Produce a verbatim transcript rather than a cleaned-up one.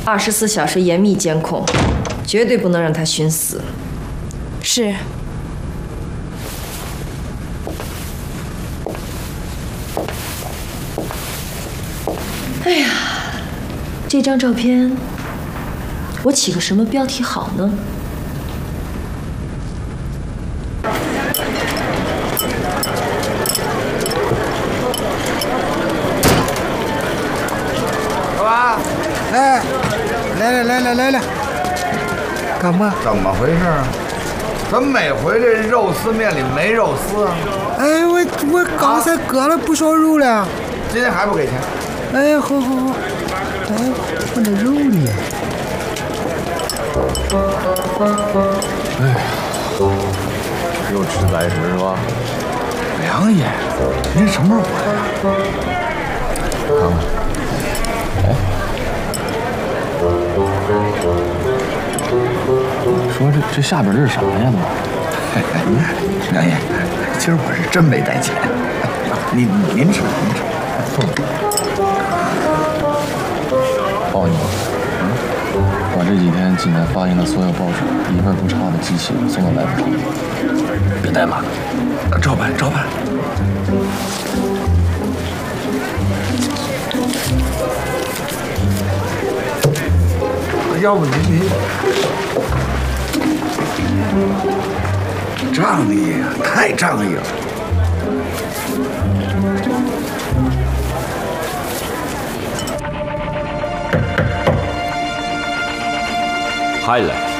二十四小时严密监控，绝对不能让他寻死。 是。 哎呀，这张照片，我起个什么标题好呢？ 哎，来了来了来了，干嘛？ 怎么回事啊？怎么每回这肉丝面里没肉丝啊？ 哎，我我刚才割了不少肉了。 今天还不给钱？ 哎，好好好。哎，我那肉呢？ 哎，又吃白食是吧？ 梁爷，您什么时候回来？ 看看。 哎，说这这下边这是啥呀？ 都，梁爷，今儿我是真没带钱，您您吃您吃。 报你，嗯，把这几天济南发行的所有报纸一份不差的机器送到来福厂。别怠慢，照办照办。 要不您您仗义啊，太仗义了。 Highlight。